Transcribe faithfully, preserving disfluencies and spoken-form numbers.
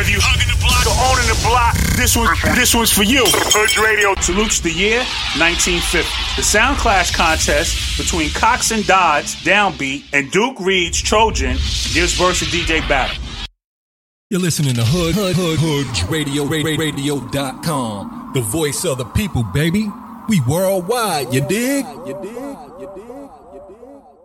Whether you hugging the block or owning the block, this one, this one's for you. Hood Radio salutes the year nineteen fifty. The Sound Clash contest between Cox and Dodds, Downbeat, and Duke Reed's Trojan gives birth to D J Battle. You're listening to Hood, Hood, Hood, Hood Radio, Radio dot com. The voice of the people, baby. We worldwide, you dig? You dig? You dig? You dig?